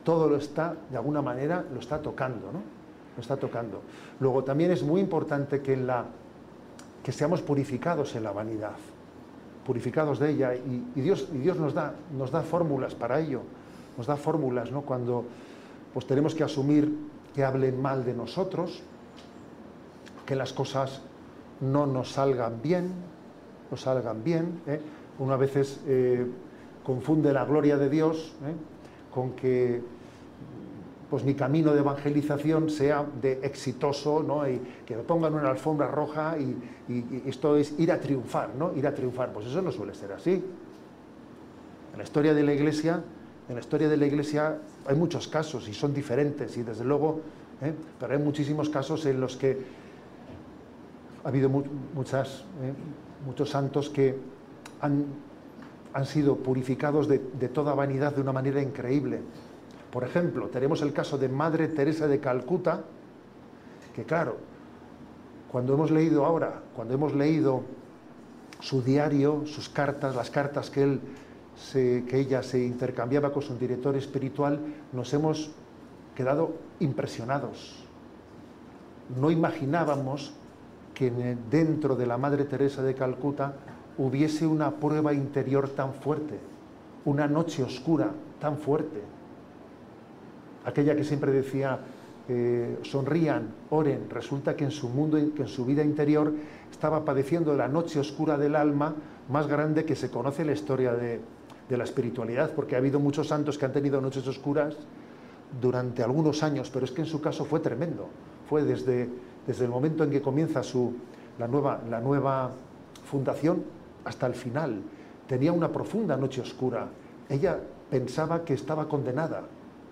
todo lo está, de alguna manera, lo está tocando, ¿no? Lo está tocando. Luego también es muy importante que seamos purificados en la vanidad, purificados de ella, y Dios nos da fórmulas para ello, nos da fórmulas, ¿no? Cuando pues tenemos que asumir que hablen mal de nosotros, que las cosas no nos salgan bien, ¿eh? Uno a veces confunde la gloria de Dios, con que pues mi camino de evangelización sea de exitoso, ¿no? Y que me pongan una alfombra roja y esto es ir a triunfar, ¿no? Ir a triunfar. Pues eso no suele ser así. En la historia de la Iglesia hay muchos casos y son diferentes, y desde luego, pero hay muchísimos casos en los que ha habido muchos santos que han sido purificados de toda vanidad de una manera increíble. Por ejemplo, tenemos el caso de Madre Teresa de Calcuta, que claro, cuando hemos leído su diario, sus cartas, las cartas que ella se intercambiaba con su director espiritual, nos hemos quedado impresionados. No imaginábamos que dentro de la Madre Teresa de Calcuta hubiese una prueba interior tan fuerte, una noche oscura tan fuerte. Aquella que siempre decía, sonrían, oren, resulta que en su mundo, que en su vida interior estaba padeciendo la noche oscura del alma más grande que se conoce en la historia de la espiritualidad, porque ha habido muchos santos que han tenido noches oscuras durante algunos años, pero es que en su caso fue tremendo. Fue desde el momento en que comienza la nueva fundación hasta el final. Tenía una profunda noche oscura. Ella pensaba que estaba condenada.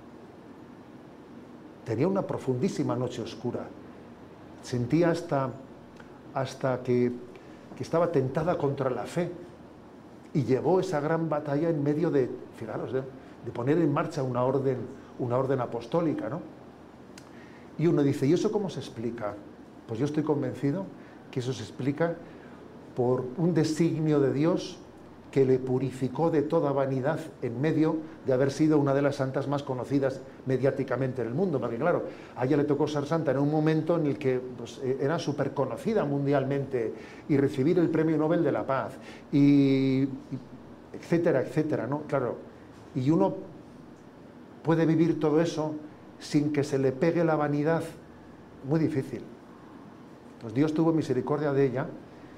Tenía una profundísima noche oscura. Sentía hasta que estaba tentada contra la fe, y llevó esa gran batalla en medio de, fijaros, de poner en marcha una orden apostólica, ¿no? Y uno dice, ¿y eso cómo se explica? Pues yo estoy convencido que eso se explica por un designio de Dios que le purificó de toda vanidad en medio de haber sido una de las santas más conocidas mediáticamente en el mundo. Porque claro, a ella le tocó ser santa en un momento en el que pues, era súper conocida mundialmente, y recibir el Premio Nobel de la Paz, y etcétera, etcétera, ¿no? Claro, y uno puede vivir todo eso sin que se le pegue la vanidad. Muy difícil. Pues Dios tuvo misericordia de ella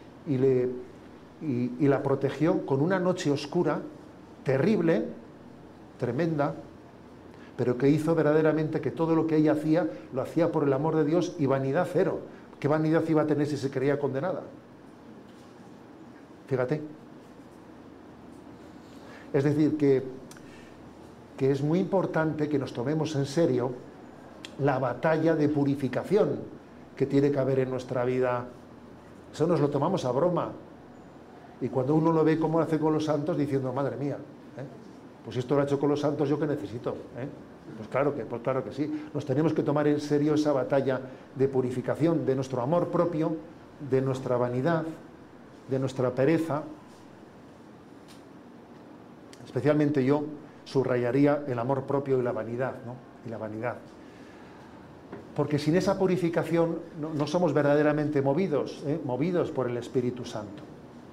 y la protegió con una noche oscura, terrible, tremenda, pero que hizo verdaderamente que todo lo que ella hacía, lo hacía por el amor de Dios, y vanidad cero. ¿Qué vanidad iba a tener si se creía condenada? Fíjate. Es decir, que es muy importante que nos tomemos en serio la batalla de purificación que tiene que haber en nuestra vida. Eso nos lo tomamos a broma. Y cuando uno lo ve cómo lo hace con los santos, diciendo, madre mía, pues esto lo ha hecho con los santos, ¿yo qué necesito? Pues claro que sí. Nos tenemos que tomar en serio esa batalla de purificación de nuestro amor propio, de nuestra vanidad, de nuestra pereza. Especialmente yo subrayaría el amor propio y la vanidad, ¿no? Y la vanidad. Porque sin esa purificación no somos verdaderamente movidos por el Espíritu Santo.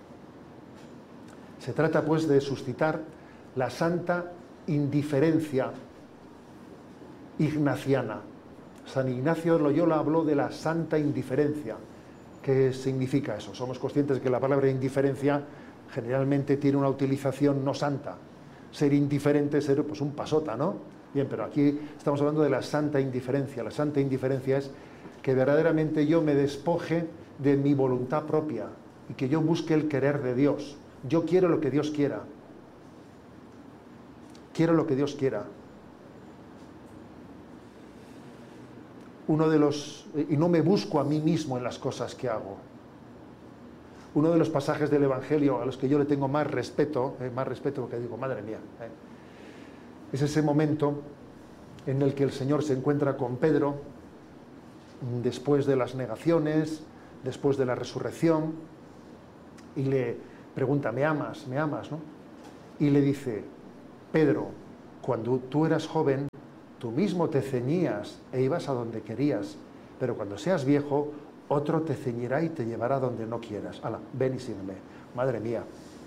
Se trata pues de suscitar la santa indiferencia ignaciana. San Ignacio de Loyola habló de la santa indiferencia. ¿Qué significa eso? Somos conscientes de que la palabra indiferencia generalmente tiene una utilización no santa. Ser indiferente es ser pues un pasota, ¿no? Bien, pero aquí estamos hablando de la santa indiferencia. La santa indiferencia es que verdaderamente yo me despoje de mi voluntad propia y que yo busque el querer de Dios. Yo quiero lo que Dios quiera. Quiero lo que Dios quiera. Y no me busco a mí mismo en las cosas que hago. Uno de los pasajes del Evangelio a los que yo le tengo más respeto porque digo, madre mía, es ese momento en el que el Señor se encuentra con Pedro después de las negaciones, después de la resurrección, y le pregunta, ¿me amas, ¿no? Y le dice, Pedro, cuando tú eras joven, tú mismo te ceñías e ibas a donde querías, pero cuando seas viejo, otro te ceñirá y te llevará donde no quieras. Hala, ven y sígueme. Madre mía.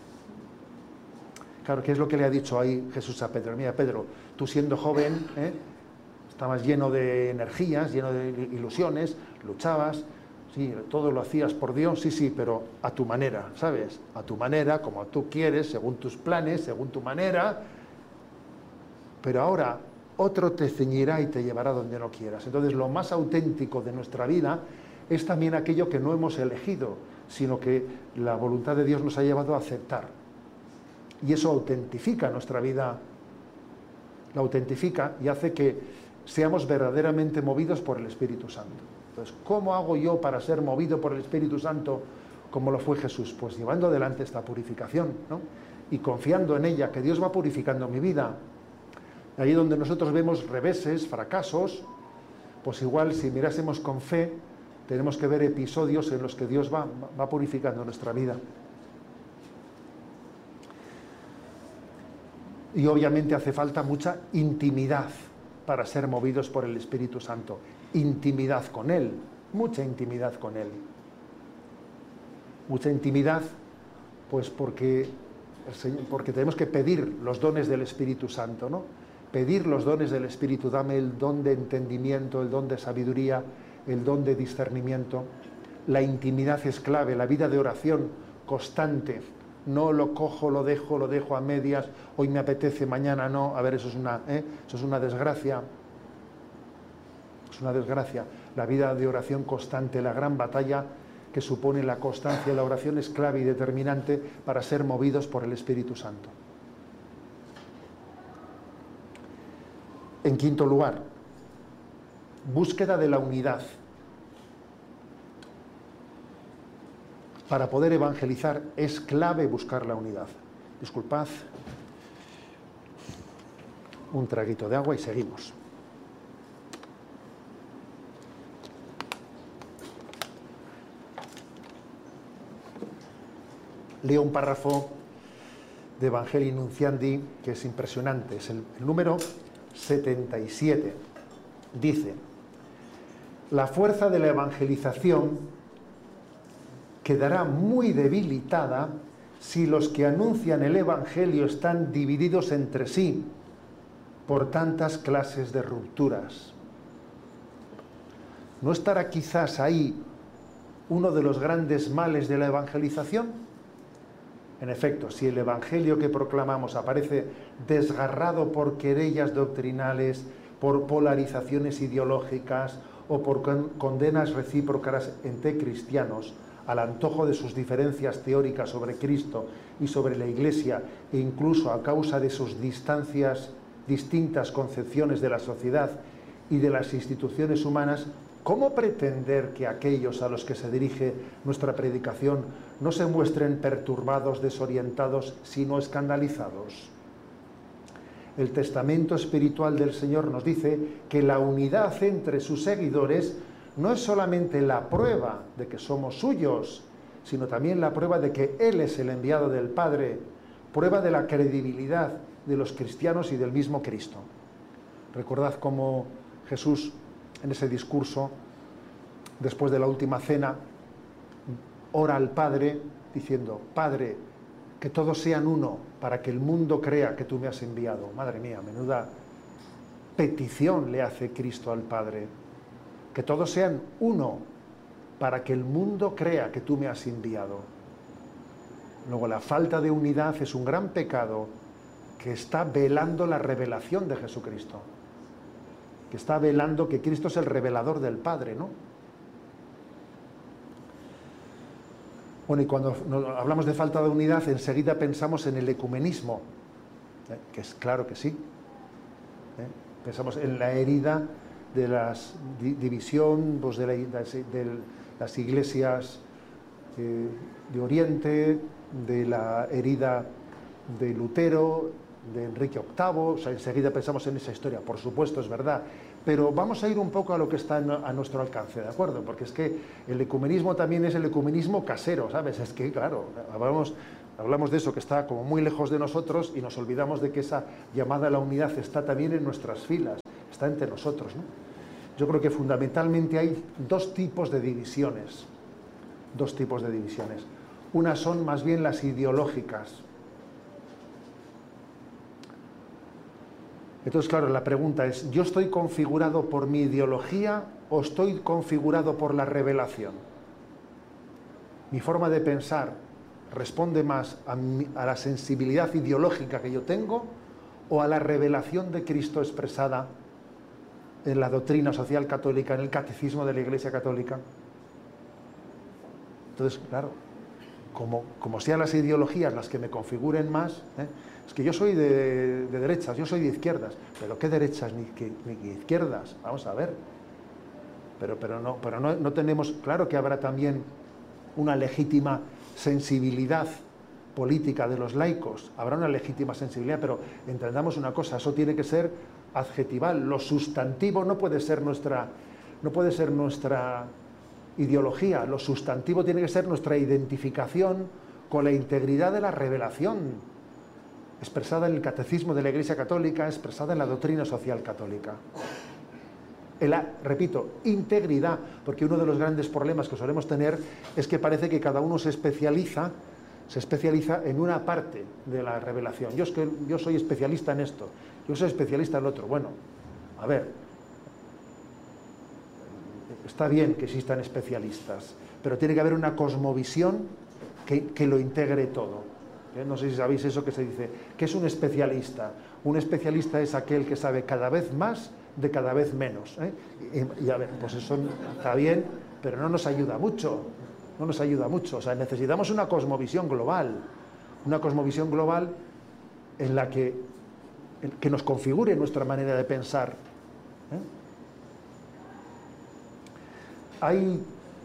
Claro, ¿qué es lo que le ha dicho ahí Jesús a Pedro? Mira, Pedro, tú siendo joven, estabas lleno de energías, lleno de ilusiones, luchabas, sí, todo lo hacías por Dios, sí, sí, pero a tu manera, ¿sabes? A tu manera, como tú quieres, según tus planes, según tu manera. Pero ahora otro te ceñirá y te llevará donde no quieras. Entonces, lo más auténtico de nuestra vida es también aquello que no hemos elegido, sino que la voluntad de Dios nos ha llevado a aceptar. Y eso autentifica nuestra vida, la autentifica y hace que seamos verdaderamente movidos por el Espíritu Santo. Entonces, ¿cómo hago yo para ser movido por el Espíritu Santo como lo fue Jesús? Pues llevando adelante esta purificación, ¿no? Y confiando en ella, que Dios va purificando mi vida. Ahí donde nosotros vemos reveses, fracasos, pues igual si mirásemos con fe, tenemos que ver episodios en los que Dios va purificando nuestra vida. Y obviamente hace falta mucha intimidad para ser movidos por el Espíritu Santo. Intimidad con Él, mucha intimidad con Él. Mucha intimidad, pues porque tenemos que pedir los dones del Espíritu Santo, ¿no? Pedir los dones del Espíritu, dame el don de entendimiento, el don de sabiduría, el don de discernimiento. La intimidad es clave, la vida de oración constante. No lo cojo, lo dejo a medias, hoy me apetece, mañana no. A ver, eso es una desgracia. Es una desgracia. La vida de oración constante, la gran batalla que supone la constancia, la oración es clave y determinante para ser movidos por el Espíritu Santo. En quinto lugar, búsqueda de la unidad. Para poder evangelizar es clave buscar la unidad. Disculpad, un traguito de agua y seguimos. Leo un párrafo de Evangelii Nunciandi que es impresionante, es el número 77. Dice: la fuerza de la evangelización quedará muy debilitada si los que anuncian el Evangelio están divididos entre sí por tantas clases de rupturas. ¿No estará quizás ahí uno de los grandes males de la evangelización? En efecto, si el Evangelio que proclamamos aparece desgarrado por querellas doctrinales, por polarizaciones ideológicas o por condenas recíprocas entre cristianos, al antojo de sus diferencias teóricas sobre Cristo y sobre la Iglesia, e incluso a causa de sus distintas concepciones de la sociedad y de las instituciones humanas, ¿cómo pretender que aquellos a los que se dirige nuestra predicación no se muestren perturbados, desorientados, sino escandalizados? El testamento espiritual del Señor nos dice que la unidad entre sus seguidores no es solamente la prueba de que somos suyos, sino también la prueba de que Él es el enviado del Padre, prueba de la credibilidad de los cristianos y del mismo Cristo. Recordad cómo Jesús, en ese discurso, después de la última cena, ora al Padre diciendo: Padre, que todos sean uno, para que el mundo crea que tú me has enviado. Madre mía, menuda petición le hace Cristo al Padre. Que todos sean uno, para que el mundo crea que tú me has enviado. Luego, la falta de unidad es un gran pecado que está velando la revelación de Jesucristo, que está velando que Cristo es el revelador del Padre, ¿no? Bueno, y cuando hablamos de falta de unidad, enseguida pensamos en el ecumenismo, que es claro que sí. Pensamos en la herida de la división, pues de las iglesias de Oriente, de la herida de Lutero, de Enrique VIII, o sea, enseguida pensamos en esa historia. Por supuesto, es verdad, pero vamos a ir un poco a lo que está a nuestro alcance, ¿de acuerdo? Porque es que el ecumenismo también es el ecumenismo casero, ¿sabes? Es que, claro, hablamos de eso que está como muy lejos de nosotros y nos olvidamos de que esa llamada a la unidad está también en nuestras filas, hasta entre nosotros, ¿no? Yo creo que fundamentalmente hay dos tipos de divisiones. Dos tipos de divisiones. Unas son más bien las ideológicas. Entonces, claro, la pregunta es, ¿yo estoy configurado por mi ideología o estoy configurado por la revelación? Mi forma de pensar responde más a la sensibilidad ideológica que yo tengo o a la revelación de Cristo expresada en la doctrina social católica, en el catecismo de la Iglesia Católica. Entonces, claro, como sean las ideologías las que me configuren más, es que yo soy de derechas, yo soy de izquierdas, pero ¿qué derechas ni qué izquierdas? Vamos a ver. Pero no tenemos, claro que habrá también una legítima sensibilidad política de los laicos, habrá una legítima sensibilidad, pero entendamos una cosa, eso tiene que ser adjetival, lo sustantivo no puede ser nuestra ideología, lo sustantivo tiene que ser nuestra identificación con la integridad de la revelación, expresada en el catecismo de la Iglesia Católica, expresada en la doctrina social católica. Repito, integridad, porque uno de los grandes problemas que solemos tener es que parece que cada uno se especializa en una parte de la revelación. Yo soy especialista en esto, yo soy especialista en lo otro. Bueno, a ver, está bien que existan especialistas, pero tiene que haber una cosmovisión que lo integre todo. No sé si sabéis eso que se dice, ¿qué es un especialista? Un especialista es aquel que sabe cada vez más de cada vez menos. Y a ver, pues eso está bien, pero no nos ayuda mucho. No nos ayuda mucho. O sea, necesitamos una cosmovisión global en la que nos configure nuestra manera de pensar. Hay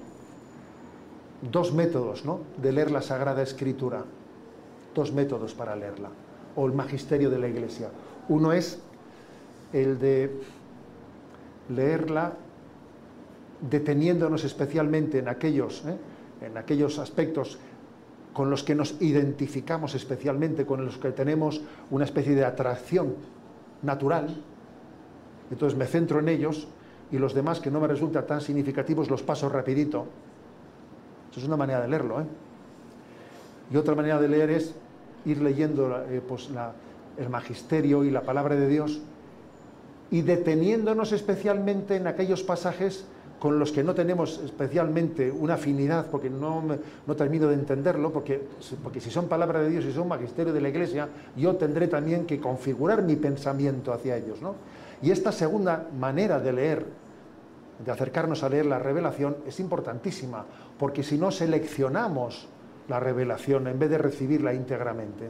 dos métodos, ¿no?, de leer la Sagrada Escritura. Dos métodos para leerla, o el magisterio de la Iglesia. Uno es el de leerla deteniéndonos especialmente en aquellos aspectos con los que nos identificamos especialmente, con los que tenemos una especie de atracción natural. Entonces me centro en ellos y los demás que no me resultan tan significativos los paso rapidito. Eso es una manera de leerlo, Y otra manera de leer es ir leyendo el magisterio y la palabra de Dios y deteniéndonos especialmente en aquellos pasajes con los que no tenemos especialmente una afinidad, porque no termino de entenderlo, porque si son palabra de Dios y son magisterio de la Iglesia, yo tendré también que configurar mi pensamiento hacia ellos, ¿no? Y esta segunda manera de leer, de acercarnos a leer la revelación, es importantísima, porque si no seleccionamos la revelación en vez de recibirla íntegramente.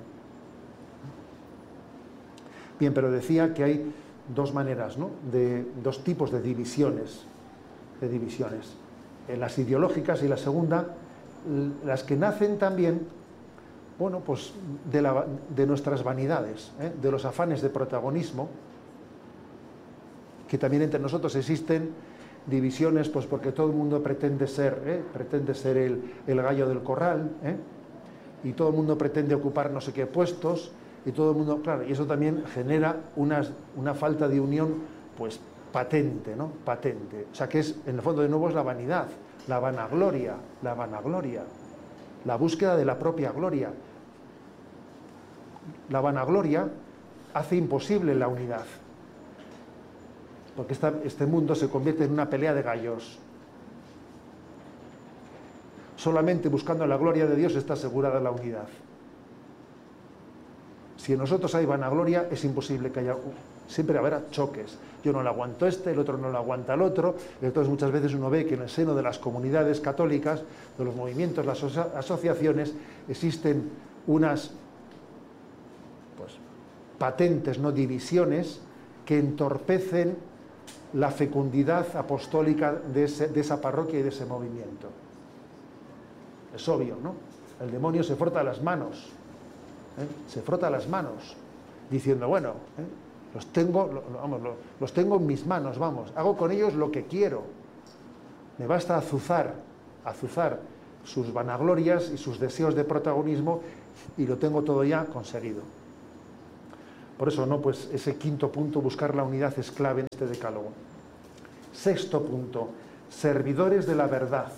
Bien, pero decía que hay dos maneras, ¿no?, dos tipos de divisiones. Las ideológicas y la segunda, las que nacen también, bueno, pues de nuestras vanidades, de los afanes de protagonismo, que también entre nosotros existen divisiones, pues porque todo el mundo pretende ser el gallo del corral, y todo el mundo pretende ocupar no sé qué puestos, y todo el mundo, claro, y eso también genera una falta de unión, pues patente, ¿no? Patente. O sea, que es, en el fondo, de nuevo, es la vanidad, la vanagloria, la búsqueda de la propia gloria. La vanagloria hace imposible la unidad, porque este mundo se convierte en una pelea de gallos. Solamente buscando la gloria de Dios está asegurada la unidad. Si en nosotros hay vanagloria, es imposible que haya... Siempre habrá choques. Yo no lo aguanto el otro no lo aguanta el otro. Entonces muchas veces uno ve que en el seno de las comunidades católicas, de los movimientos, las asociaciones, existen unas patentes, no divisiones, que entorpecen la fecundidad apostólica de esa parroquia y de ese movimiento. Es obvio, ¿no? El demonio se frota las manos, diciendo, bueno, los tengo en mis manos, vamos, hago con ellos lo que quiero. Me basta azuzar sus vanaglorias y sus deseos de protagonismo y lo tengo todo ya conseguido. Por eso, ¿no? Pues ese quinto punto, buscar la unidad, es clave en este decálogo. Sexto punto, servidores de la verdad.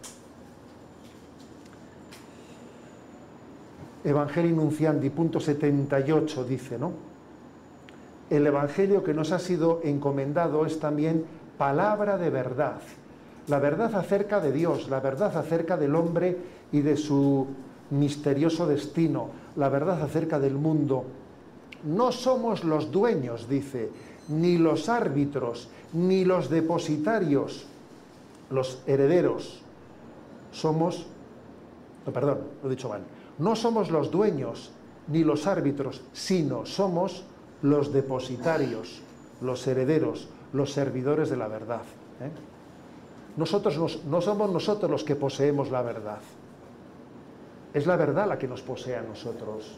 Evangelii Nunciandi, punto 78, dice, ¿no? El Evangelio que nos ha sido encomendado es también palabra de verdad. La verdad acerca de Dios, la verdad acerca del hombre y de su misterioso destino, la verdad acerca del mundo. No somos los dueños, dice, ni los árbitros, ni los depositarios, los herederos. Somos, no, perdón, lo he dicho mal. No somos los dueños ni los árbitros, sino somos los depositarios, los herederos, los servidores de la verdad. No somos nosotros los que poseemos la verdad. Es la verdad la que nos posee a nosotros.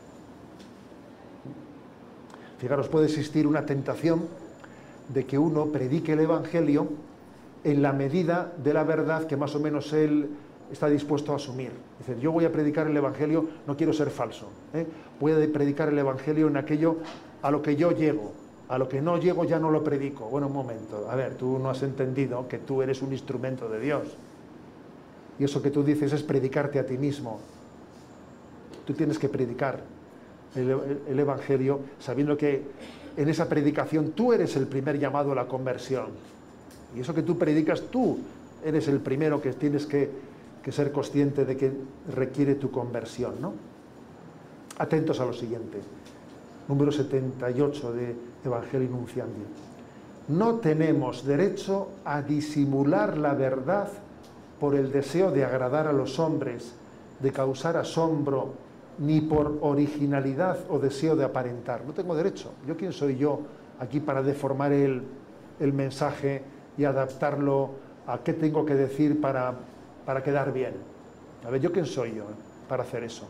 Fijaros, puede existir una tentación de que uno predique el Evangelio en la medida de la verdad que más o menos él está dispuesto a asumir. Dice, yo voy a predicar el Evangelio, no quiero ser falso. Voy a predicar el Evangelio en aquello a lo que yo llego. A lo que no llego ya no lo predico. Bueno, un momento, a ver, tú no has entendido que tú eres un instrumento de Dios. Y eso que tú dices es predicarte a ti mismo. Tú tienes que predicar el Evangelio sabiendo que en esa predicación tú eres el primer llamado a la conversión. Y eso que tú predicas, tú eres el primero que tienes que ser consciente de que requiere tu conversión, ¿no? Atentos a lo siguiente. Número 78 de Evangelii Nunciandi. No tenemos derecho a disimular la verdad por el deseo de agradar a los hombres, de causar asombro, ni por originalidad o deseo de aparentar. No tengo derecho. ¿Yo quién soy yo aquí para deformar el mensaje y adaptarlo a qué tengo que decir para quedar bien? A ver, ¿yo quién soy yo para hacer eso?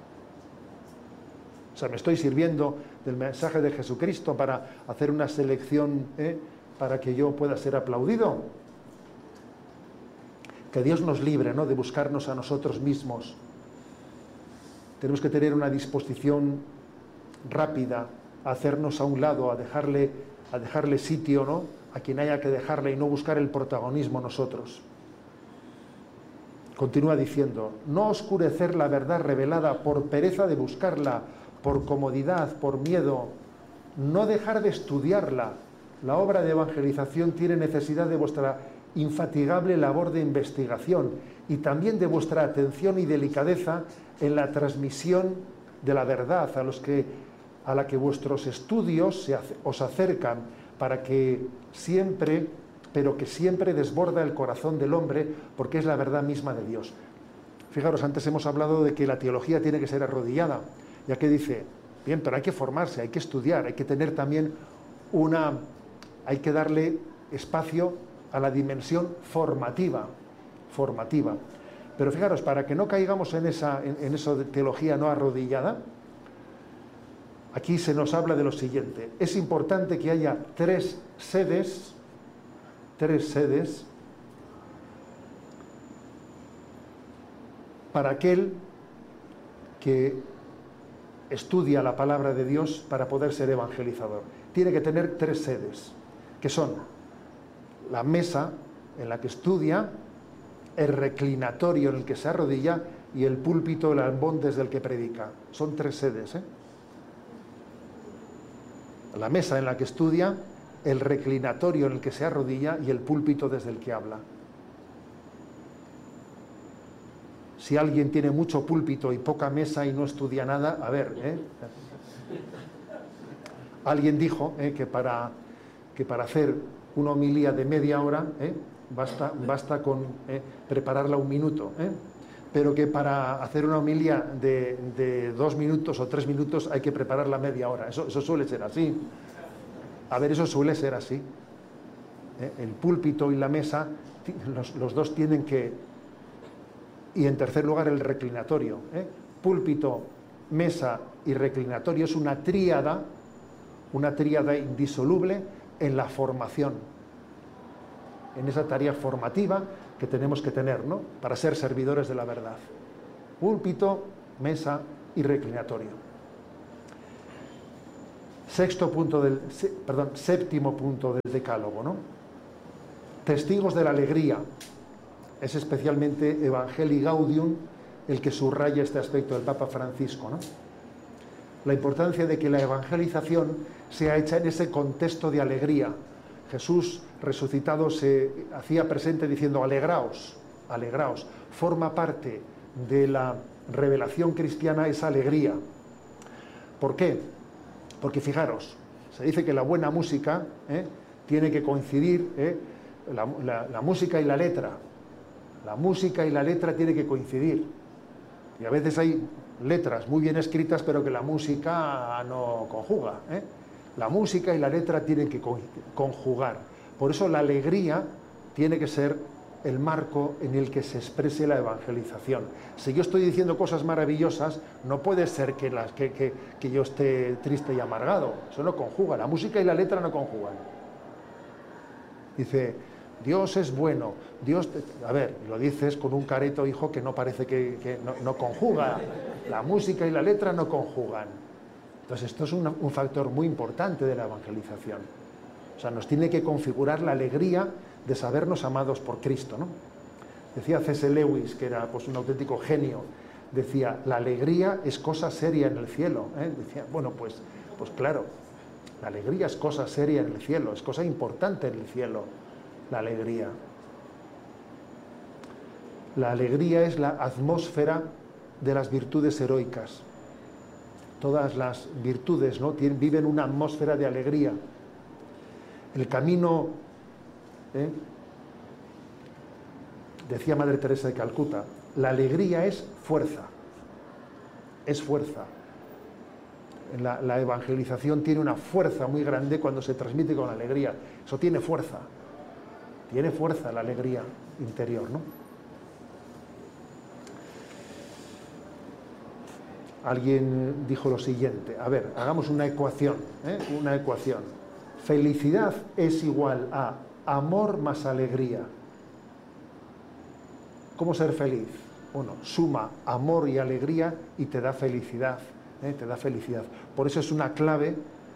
O sea, me estoy sirviendo del mensaje de Jesucristo para hacer una selección para que yo pueda ser aplaudido. Que Dios nos libre, ¿no?, de buscarnos a nosotros mismos. Tenemos que tener una disposición rápida a hacernos a un lado, a dejarle sitio, ¿no?, a quien haya que dejarle y no buscar el protagonismo nosotros. Continúa diciendo, no oscurecer la verdad revelada por pereza de buscarla, por comodidad, por miedo, no dejar de estudiarla. La obra de evangelización tiene necesidad de vuestra infatigable labor de investigación y también de vuestra atención y delicadeza en la transmisión de la verdad a la que vuestros estudios os acercan, para que siempre, pero que siempre desborda el corazón del hombre, porque es la verdad misma de Dios. Fijaros, antes hemos hablado de que la teología tiene que ser arrodillada. Ya que dice, bien, pero hay que formarse, hay que estudiar, hay que tener también hay que darle espacio a la dimensión formativa. Pero fijaros, para que no caigamos en eso de teología no arrodillada, aquí se nos habla de lo siguiente. Es importante que haya tres sedes para aquel que estudia la palabra de Dios para poder ser evangelizador. Tiene que tener tres sedes, que son la mesa en la que estudia, el reclinatorio en el que se arrodilla y el púlpito, el ambón desde el que predica. Son tres sedes, La mesa en la que estudia, el reclinatorio en el que se arrodilla y el púlpito desde el que habla. Si alguien tiene mucho púlpito y poca mesa y no estudia nada, a ver, Alguien dijo que para hacer una homilía de media hora basta con prepararla un minuto, pero que para hacer una homilía de 2 minutos o 3 minutos hay que prepararla media hora. Eso suele ser así. A ver, eso suele ser así. El púlpito y la mesa, los dos tienen que... Y en tercer lugar, el reclinatorio. Púlpito, mesa y reclinatorio es una tríada indisoluble en la formación, en esa tarea formativa que tenemos que tener, ¿no?, para ser servidores de la verdad. Púlpito, mesa y reclinatorio. Séptimo punto del decálogo, ¿no? Testigos de la alegría. Es especialmente Evangelii Gaudium el que subraya este aspecto del Papa Francisco, ¿no? La importancia de que la evangelización sea hecha en ese contexto de alegría. Jesús resucitado se hacía presente diciendo alegraos, alegraos. Forma parte de la revelación cristiana esa alegría. ¿Por qué? Porque fijaros, se dice que la buena música tiene que coincidir, la música y la letra. La música y la letra tienen que coincidir. Y a veces hay letras muy bien escritas, pero que la música no conjuga. La música y la letra tienen que conjugar. Por eso la alegría tiene que ser el marco en el que se exprese la evangelización. Si yo estoy diciendo cosas maravillosas, no puede ser que yo esté triste y amargado. Eso no conjuga. La música y la letra no conjugan. Dice, Dios es bueno. A ver, lo dices con un careto, hijo, que no parece que no conjuga. La música y la letra no conjugan. Entonces esto es un factor muy importante de la evangelización. O sea, nos tiene que configurar la alegría de sabernos amados por Cristo, ¿no? Decía C.S. Lewis, que era pues un auténtico genio, decía, la alegría es cosa seria en el cielo. Decía, bueno, pues claro, la alegría es cosa seria en el cielo, es cosa importante en el cielo, la alegría. La alegría es la atmósfera de las virtudes heroicas. Todas las virtudes, ¿no?, viven una atmósfera de alegría. El camino, decía Madre Teresa de Calcuta, la alegría es fuerza. Es fuerza. La evangelización tiene una fuerza muy grande cuando se transmite con alegría. Eso tiene fuerza. Tiene fuerza la alegría interior, ¿no? Alguien dijo lo siguiente, a ver, hagamos una ecuación, una ecuación. Felicidad es igual a amor más alegría. ¿Cómo ser feliz? Bueno, suma amor y alegría y te da felicidad, te da felicidad. Por eso es una clave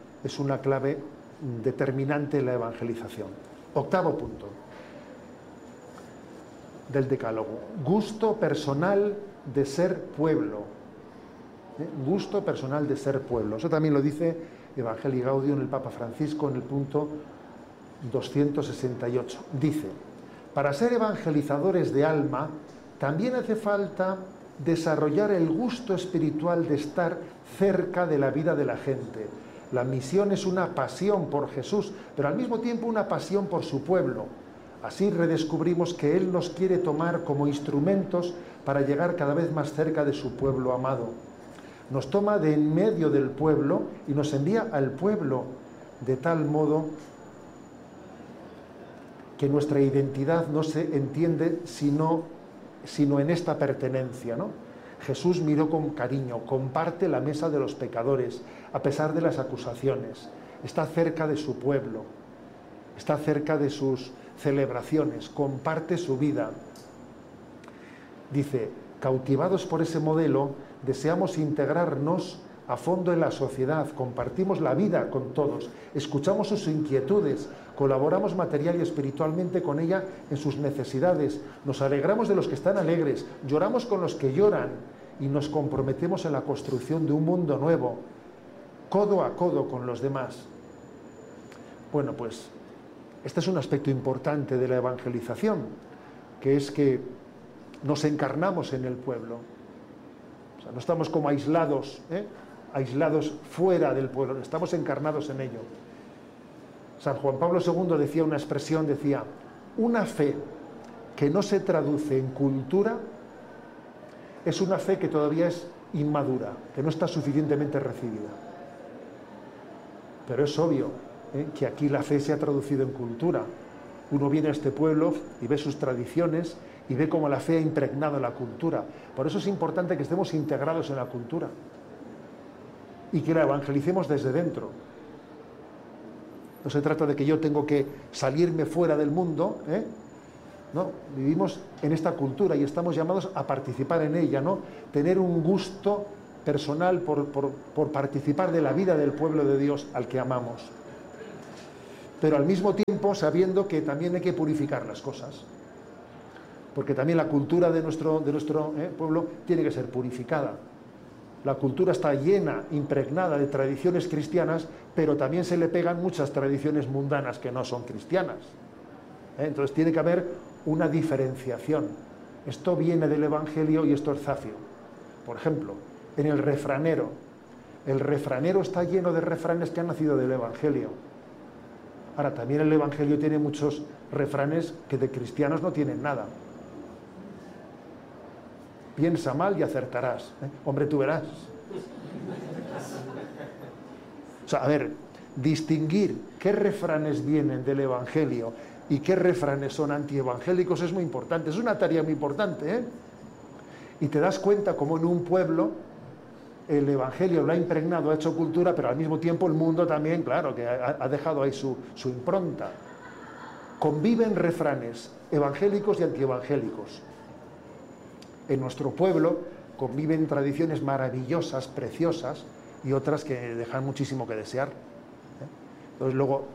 determinante en la evangelización. Octavo punto del decálogo, gusto personal de ser pueblo. Gusto personal de ser pueblo. Eso también lo dice Evangelii Gaudium el Papa Francisco en el punto 268. Dice, para ser evangelizadores de alma, también hace falta desarrollar el gusto espiritual de estar cerca de la vida de la gente. La misión es una pasión por Jesús, pero al mismo tiempo una pasión por su pueblo. Así redescubrimos que Él nos quiere tomar como instrumentos para llegar cada vez más cerca de su pueblo amado. Nos toma de en medio del pueblo y nos envía al pueblo de tal modo que nuestra identidad no se entiende sino en esta pertenencia, ¿no? Jesús miró con cariño, comparte la mesa de los pecadores, a pesar de las acusaciones. Está cerca de su pueblo, está cerca de sus celebraciones, comparte su vida. Dice, cautivados por ese modelo, deseamos integrarnos a fondo en la sociedad, compartimos la vida con todos, escuchamos sus inquietudes, colaboramos material y espiritualmente con ella en sus necesidades, nos alegramos de los que están alegres, lloramos con los que lloran y nos comprometemos en la construcción de un mundo nuevo, codo a codo con los demás. Bueno, pues este es un aspecto importante de la evangelización, que es que nos encarnamos en el pueblo. O sea, no estamos como aislados, aislados fuera del pueblo, estamos encarnados en ello. San Juan Pablo II decía una expresión, decía, una fe que no se traduce en cultura es una fe que todavía es inmadura, que no está suficientemente recibida. Pero es obvio que aquí la fe se ha traducido en cultura. Uno viene a este pueblo y ve sus tradiciones y ve cómo la fe ha impregnado la cultura. Por eso es importante que estemos integrados en la cultura y que la evangelicemos desde dentro. No se trata de que yo tengo que salirme fuera del mundo, No, vivimos en esta cultura y estamos llamados a participar en ella, ¿no? Tener un gusto personal por participar de la vida del pueblo de Dios al que amamos. Pero al mismo tiempo sabiendo que también hay que purificar las cosas. Porque también la cultura de nuestro pueblo tiene que ser purificada. La cultura está llena, impregnada de tradiciones cristianas, pero también se le pegan muchas tradiciones mundanas que no son cristianas. Entonces tiene que haber una diferenciación. Esto viene del Evangelio y esto es zafio. Por ejemplo, en el refranero está lleno de refranes que han nacido del Evangelio. Ahora, también el Evangelio tiene muchos refranes que de cristianos no tienen nada. Piensa mal y acertarás. Hombre, tú verás. O sea, a ver, distinguir qué refranes vienen del Evangelio y qué refranes son antievangélicos es muy importante. Es una tarea muy importante, ¿eh? Y te das cuenta cómo en un pueblo el Evangelio lo ha impregnado, ha hecho cultura, pero al mismo tiempo el mundo también, claro, que ha dejado ahí su impronta. Conviven refranes evangélicos y antievangélicos. En nuestro pueblo conviven tradiciones maravillosas, preciosas, y otras que dejan muchísimo que desear. Entonces luego,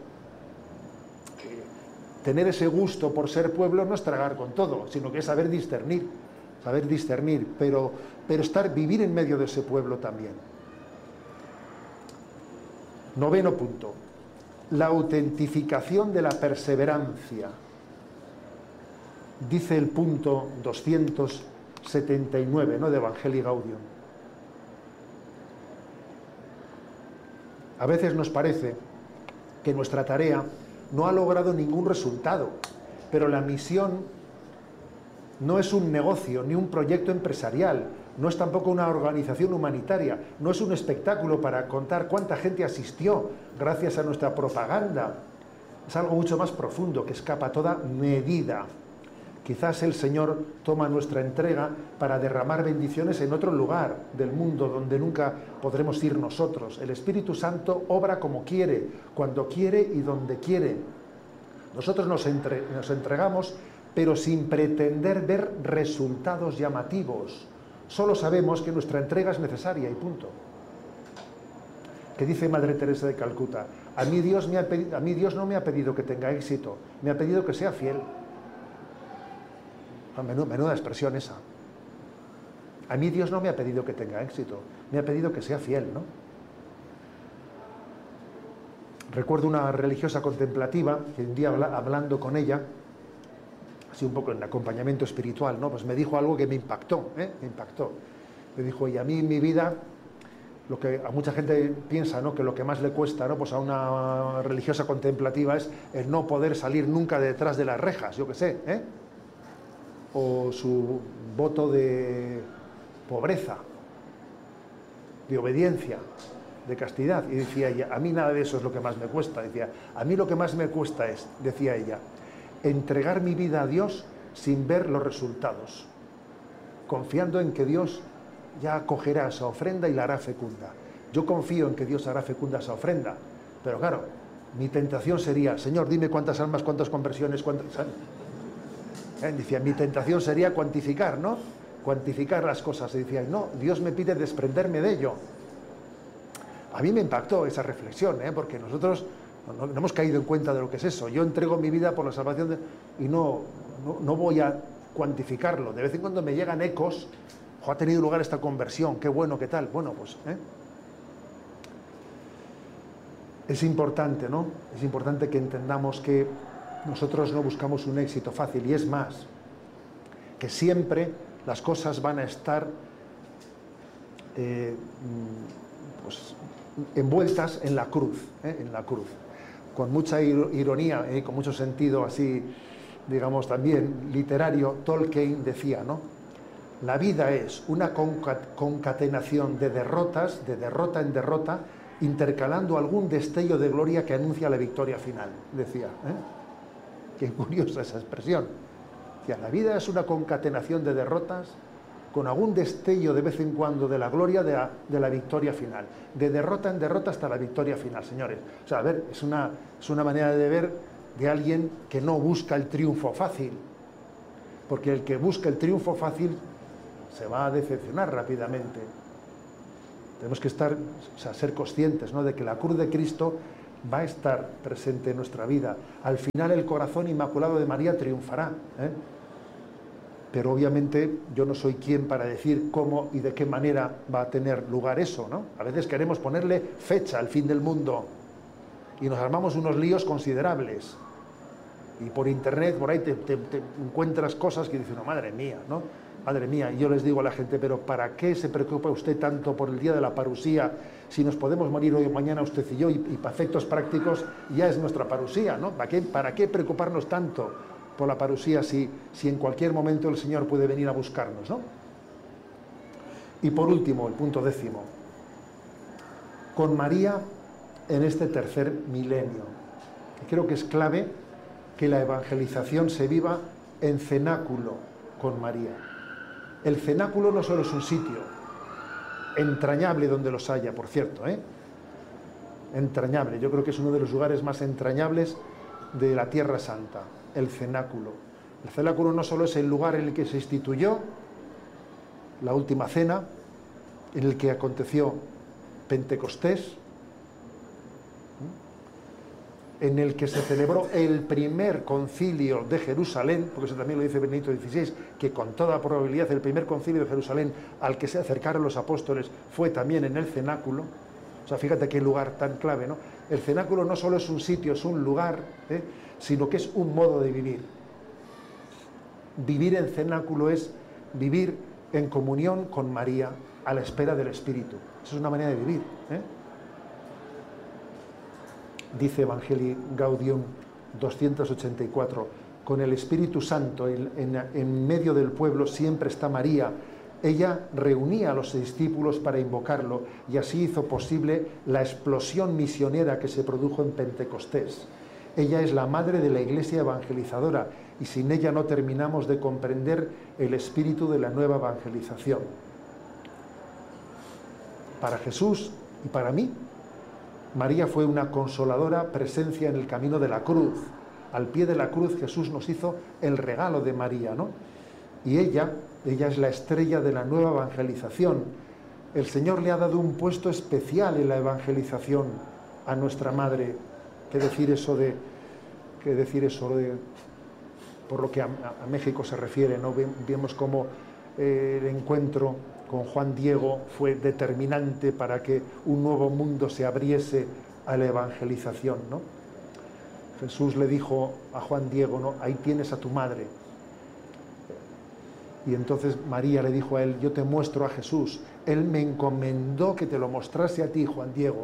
tener ese gusto por ser pueblo no es tragar con todo, sino que es saber discernir, pero vivir en medio de ese pueblo también. 9º punto, la autentificación de la perseverancia. Dice el punto 279, ¿no?, de Evangelii Gaudium. A veces nos parece que nuestra tarea no ha logrado ningún resultado, pero la misión no es un negocio ni un proyecto empresarial, no es tampoco una organización humanitaria, no es un espectáculo para contar cuánta gente asistió gracias a nuestra propaganda. Es algo mucho más profundo que escapa a toda medida. Quizás el Señor toma nuestra entrega para derramar bendiciones en otro lugar del mundo donde nunca podremos ir nosotros. El Espíritu Santo obra como quiere, cuando quiere y donde quiere. Nosotros nos entregamos, pero sin pretender ver resultados llamativos. Solo sabemos que nuestra entrega es necesaria y punto. Que dice Madre Teresa de Calcuta: a mí Dios no me ha pedido que tenga éxito, me ha pedido que sea fiel. Menuda expresión esa. A mí Dios no me ha pedido que tenga éxito, me ha pedido que sea fiel, ¿no? Recuerdo una religiosa contemplativa que un día hablando con ella, así un poco en acompañamiento espiritual, ¿no?, pues me dijo algo que me impactó. Me dijo: y a mí en mi vida, lo que a mucha gente piensa, ¿no?, que lo que más le cuesta, ¿no?, pues a una religiosa contemplativa es el no poder salir nunca de detrás de las rejas, yo qué sé, o su voto de pobreza, de obediencia, de castidad. Y decía ella: a mí nada de eso es lo que más me cuesta. Decía: a mí lo que más me cuesta es, decía ella, entregar mi vida a Dios sin ver los resultados, confiando en que Dios ya acogerá esa ofrenda y la hará fecunda. Yo confío en que Dios hará fecunda esa ofrenda, pero claro, mi tentación sería: Señor, dime cuántas almas, cuántas conversiones, cuántas... Decía, mi tentación sería cuantificar, ¿no? Cuantificar las cosas. Y decía: no, Dios me pide desprenderme de ello. A mí me impactó esa reflexión, porque nosotros no hemos caído en cuenta de lo que es eso. Yo entrego mi vida por la salvación y no voy a cuantificarlo. De vez en cuando me llegan ecos: ha tenido lugar esta conversión, qué bueno, qué tal. Bueno, pues es importante, ¿no? Es importante que entendamos que nosotros no buscamos un éxito fácil, y es más, que siempre las cosas van a estar pues, envueltas en la cruz, con mucha ironía y con mucho sentido así, digamos, también literario. Tolkien decía, ¿no?: la vida es una concatenación de derrotas, de derrota en derrota, intercalando algún destello de gloria que anuncia la victoria final, decía. Qué curiosa esa expresión. Decía: la vida es una concatenación de derrotas con algún destello de vez en cuando de la gloria de la victoria final. De derrota en derrota hasta la victoria final, señores. O sea, a ver, es una manera de ver de alguien que no busca el triunfo fácil. Porque el que busca el triunfo fácil se va a decepcionar rápidamente. Tenemos que estar, o sea, ser conscientes, ¿no?, de que la cruz de Cristo va a estar presente en nuestra vida. Al final el corazón inmaculado de María triunfará, ¿eh? Pero obviamente yo no soy quien para decir cómo y de qué manera va a tener lugar eso, ¿no? A veces queremos ponerle fecha al fin del mundo y nos armamos unos líos considerables. Y por internet, por ahí te encuentras cosas que dicen, no, madre mía, ¿no? Madre mía. Y yo les digo a la gente, pero ¿para qué se preocupa usted tanto por el día de la parusía? Si nos podemos morir hoy o mañana usted y yo, y para efectos prácticos ya es nuestra parusía, ¿no? ¿Para qué preocuparnos tanto por la parusía si en cualquier momento el Señor puede venir a buscarnos, ¿no? Y por último, el punto 10. Con María en este tercer milenio. Creo que es clave que la evangelización se viva en cenáculo con María. El cenáculo no solo es un sitio entrañable donde los haya, por cierto, entrañable, yo creo que es uno de los lugares más entrañables de la Tierra Santa, el cenáculo. El cenáculo no solo es el lugar en el que se instituyó la última cena, en el que aconteció Pentecostés, en el que se celebró el primer concilio de Jerusalén, porque eso también lo dice Benedicto XVI, que con toda probabilidad el primer concilio de Jerusalén al que se acercaron los apóstoles fue también en el cenáculo. O sea, fíjate qué lugar tan clave, ¿no? El cenáculo no solo es un sitio, es un lugar, sino que es un modo de vivir. Vivir en cenáculo es vivir en comunión con María a la espera del Espíritu. Esa es una manera de vivir, Dice Evangelii Gaudium 284, con el Espíritu Santo en medio del pueblo siempre está María. Ella reunía a los discípulos para invocarlo y así hizo posible la explosión misionera que se produjo en Pentecostés. Ella es la madre de la Iglesia evangelizadora y sin ella no terminamos de comprender el espíritu de la nueva evangelización. Para Jesús y para mí, María fue una consoladora presencia en el camino de la cruz. Al pie de la cruz Jesús nos hizo el regalo de María, ¿no? Y ella es la estrella de la nueva evangelización. El Señor le ha dado un puesto especial en la evangelización a nuestra Madre. ¿Qué decir eso de por lo que a México se refiere, ¿no? Vemos cómo el encuentro con Juan Diego fue determinante para que un nuevo mundo se abriese a la evangelización, ¿no? Jesús le dijo a Juan Diego, ¿no? Ahí tienes a tu madre. Y entonces María le dijo a él, yo te muestro a Jesús. Él me encomendó que te lo mostrase a ti, Juan Diego.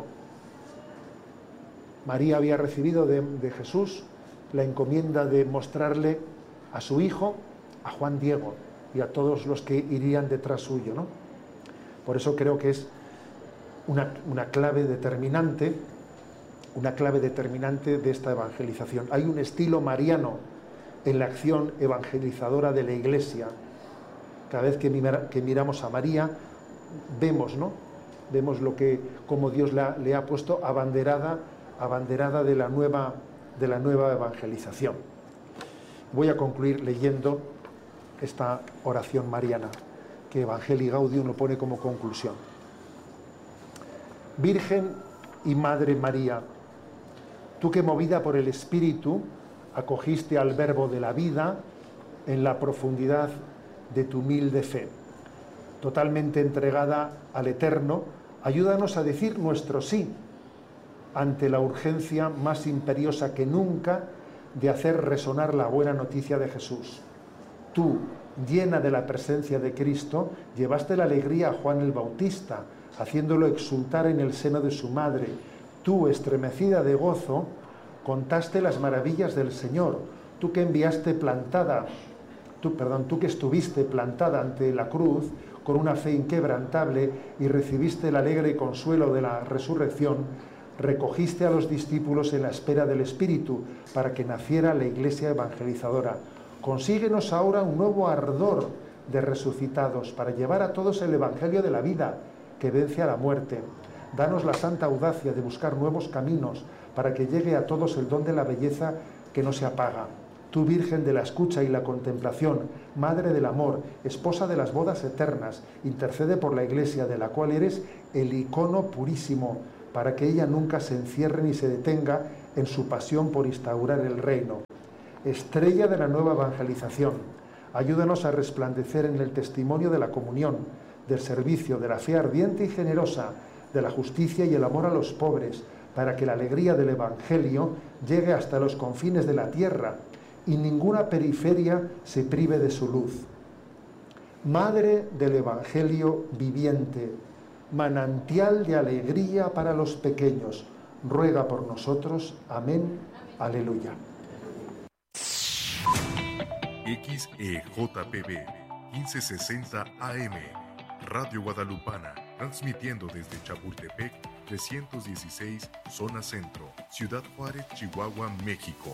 María había recibido de Jesús la encomienda de mostrarle a su hijo, a Juan Diego, y a todos los que irían detrás suyo, ¿no? Por eso creo que es una clave determinante de esta evangelización. Hay un estilo mariano en la acción evangelizadora de la Iglesia. Cada vez que miramos a María, vemos, ¿no? Vemos cómo Dios le ha puesto abanderada de la nueva evangelización. Voy a concluir leyendo esta oración mariana, que Evangelii Gaudium lo pone como conclusión. Virgen y Madre María, tú que movida por el Espíritu acogiste al Verbo de la vida en la profundidad de tu humilde fe, totalmente entregada al Eterno, ayúdanos a decir nuestro sí ante la urgencia más imperiosa que nunca de hacer resonar la buena noticia de Jesús. Tú, llena de la presencia de Cristo, llevaste la alegría a Juan el Bautista, haciéndolo exultar en el seno de su madre. Tú, estremecida de gozo, contaste las maravillas del Señor. Tú que tú que estuviste plantada ante la cruz con una fe inquebrantable y recibiste el alegre consuelo de la resurrección, recogiste a los discípulos en la espera del Espíritu para que naciera la Iglesia evangelizadora. Consíguenos ahora un nuevo ardor de resucitados para llevar a todos el Evangelio de la vida que vence a la muerte. Danos la santa audacia de buscar nuevos caminos para que llegue a todos el don de la belleza que no se apaga. Tú, Virgen de la escucha y la contemplación, Madre del amor, esposa de las bodas eternas, intercede por la Iglesia, de la cual eres el icono purísimo, para que ella nunca se encierre ni se detenga en su pasión por instaurar el reino. Estrella de la nueva evangelización, ayúdanos a resplandecer en el testimonio de la comunión, del servicio, de la fe ardiente y generosa, de la justicia y el amor a los pobres, para que la alegría del Evangelio llegue hasta los confines de la tierra y ninguna periferia se prive de su luz. Madre del Evangelio viviente, manantial de alegría para los pequeños, ruega por nosotros. Amén. Aleluya. XEJPB 1560 AM, Radio Guadalupana, transmitiendo desde Chapultepec 316, Zona Centro, Ciudad Juárez, Chihuahua, México.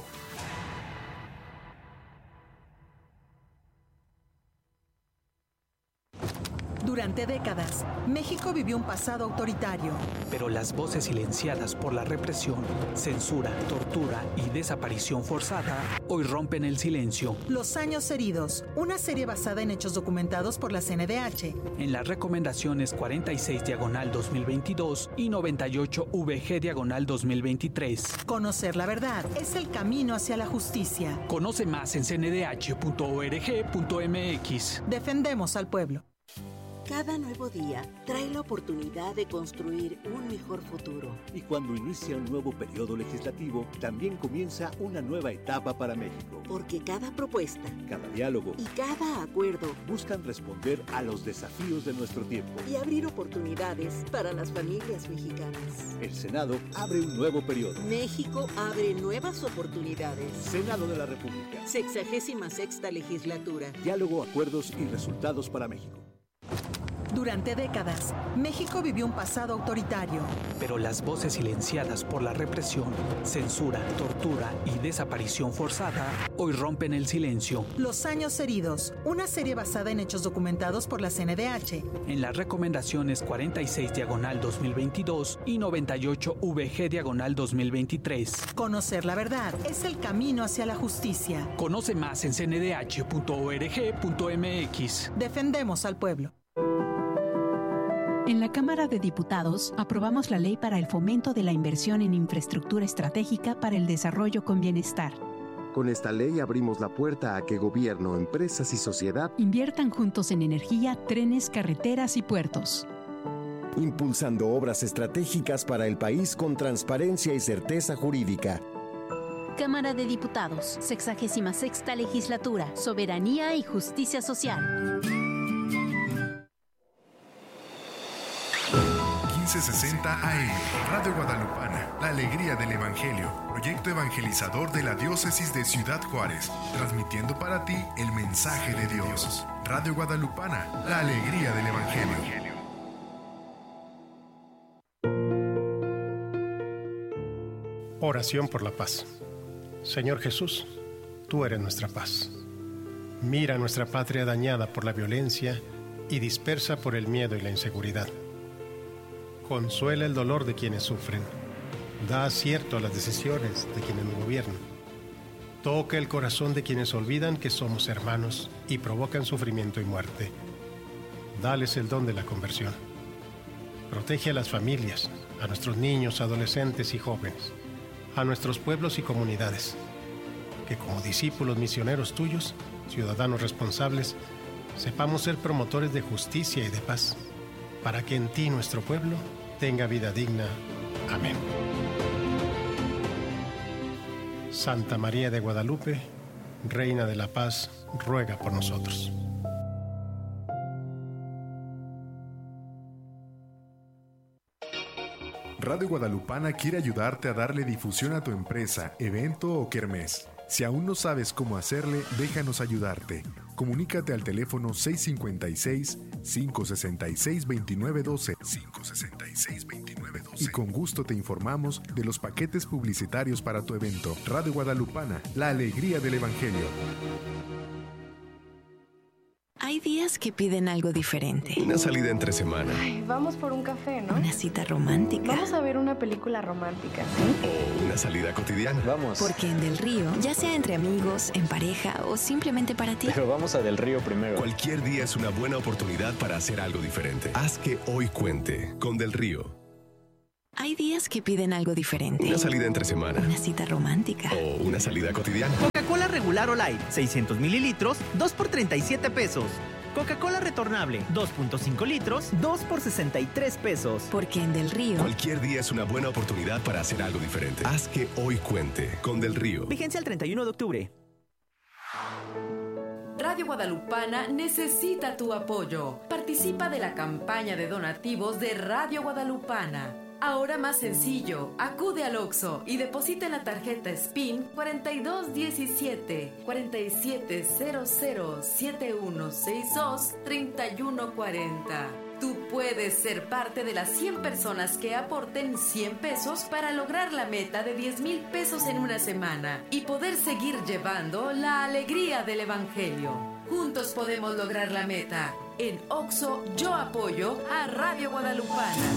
Durante décadas, México vivió un pasado autoritario. Pero las voces silenciadas por la represión, censura, tortura y desaparición forzada hoy rompen el silencio. Los años heridos, una serie basada en hechos documentados por la CNDH. En las recomendaciones 46/2022 y 98VG/2023. Conocer la verdad es el camino hacia la justicia. Conoce más en cndh.org.mx. Defendemos al pueblo. Cada nuevo día trae la oportunidad de construir un mejor futuro. Y cuando inicia un nuevo periodo legislativo, también comienza una nueva etapa para México. Porque cada propuesta, cada diálogo y cada acuerdo buscan responder a los desafíos de nuestro tiempo y abrir oportunidades para las familias mexicanas. El Senado abre un nuevo periodo. México abre nuevas oportunidades. Senado de la República. 66ª legislatura. Diálogo, acuerdos y resultados para México. Durante décadas, México vivió un pasado autoritario. Pero las voces silenciadas por la represión, censura, tortura y desaparición forzada hoy rompen el silencio. Los años heridos, una serie basada en hechos documentados por la CNDH. En las recomendaciones 46/2022 y 98VG/2023. Conocer la verdad es el camino hacia la justicia. Conoce más en cndh.org.mx. Defendemos al pueblo. En la Cámara de Diputados aprobamos la Ley para el Fomento de la Inversión en Infraestructura Estratégica para el Desarrollo con Bienestar. Con esta ley abrimos la puerta a que gobierno, empresas y sociedad inviertan juntos en energía, trenes, carreteras y puertos. Impulsando obras estratégicas para el país con transparencia y certeza jurídica. Cámara de Diputados, 66ª Legislatura, Soberanía y Justicia Social. 1560 AM, Radio Guadalupana, la alegría del Evangelio, proyecto evangelizador de la diócesis de Ciudad Juárez, transmitiendo para ti el mensaje de Dios. Radio Guadalupana, la alegría del Evangelio. Oración por la paz. Señor Jesús, tú eres nuestra paz. Mira nuestra patria dañada por la violencia y dispersa por el miedo y la inseguridad. Consuela el dolor de quienes sufren. Da acierto a las decisiones de quienes nos gobiernan. Toca el corazón de quienes olvidan que somos hermanos y provocan sufrimiento y muerte. Dales el don de la conversión. Protege a las familias, a nuestros niños, adolescentes y jóvenes, a nuestros pueblos y comunidades. Que como discípulos misioneros tuyos, ciudadanos responsables, sepamos ser promotores de justicia y de paz, para que en ti nuestro pueblo tenga vida digna. Amén. Santa María de Guadalupe, Reina de la Paz, ruega por nosotros. Radio Guadalupana quiere ayudarte a darle difusión a tu empresa, evento o kermés. Si aún no sabes cómo hacerle, déjanos ayudarte. Comunícate al teléfono 656-566-2912 y con gusto te informamos de los paquetes publicitarios para tu evento. Radio Guadalupana, la alegría del Evangelio. Hay días que piden algo diferente. Una salida entre semana. Ay, vamos por un café, ¿no? Una cita romántica. Vamos a ver una película romántica, ¿sí? O una salida cotidiana. Vamos. Porque en Del Río, ya sea entre amigos, en pareja o simplemente para ti. Pero vamos a Del Río primero. Cualquier día es una buena oportunidad para hacer algo diferente. Haz que hoy cuente con Del Río. Hay días que piden algo diferente. Una salida entre semana. Una cita romántica. O una salida cotidiana. Coca-Cola regular o light, 600 mililitros, 2 por 37 pesos. Coca-Cola retornable, 2.5 litros, 2 por 63 pesos. Porque en Del Río... Cualquier día es una buena oportunidad para hacer algo diferente. Haz que hoy cuente con Del Río. Vigencia el 31 de octubre. Radio Guadalupana necesita tu apoyo. Participa de la campaña de donativos de Radio Guadalupana. Ahora más sencillo, acude al OXXO y deposita en la tarjeta SPIN 4217 4700 7162 3140. Tú puedes ser parte de las 100 personas que aporten 100 pesos para lograr la meta de 10,000 pesos en una semana y poder seguir llevando la alegría del Evangelio. Juntos podemos lograr la meta. En OXXO yo apoyo a Radio Guadalupana.